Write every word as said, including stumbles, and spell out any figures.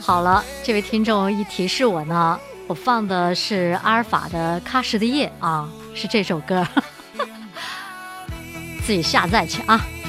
好了，这位听众一提示我呢，我放的是阿尔法的《喀什的夜》啊，是这首歌，自己下载去啊。